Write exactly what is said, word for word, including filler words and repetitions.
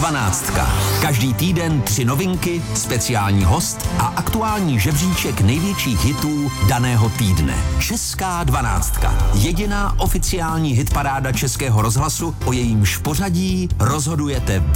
Dvanáctka. Každý týden tři novinky, speciální host a aktuální žebříček největších hitů daného týdne. Česká dvanáctka. Jediná oficiální hitparáda Českého rozhlasu, o jejímž pořadí rozhodujete